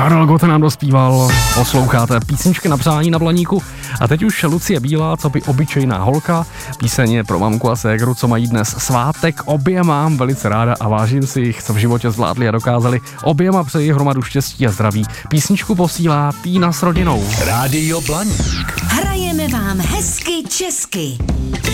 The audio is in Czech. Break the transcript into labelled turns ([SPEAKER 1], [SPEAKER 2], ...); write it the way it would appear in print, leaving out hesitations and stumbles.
[SPEAKER 1] Karel Gott nám dospíval, posloucháte písničky na přání na Blaníku a teď už Lucie Bílá, co by obyčejná holka, píseň je pro mamku a ségru, co mají dnes svátek, obě mám velice ráda a vážím si jich, co v životě zvládli a dokázali, oběma přeji hromadu štěstí a zdraví. Písničku posílá Týna s rodinou.
[SPEAKER 2] Rádio Blaník.
[SPEAKER 3] Hrajeme vám hezky česky.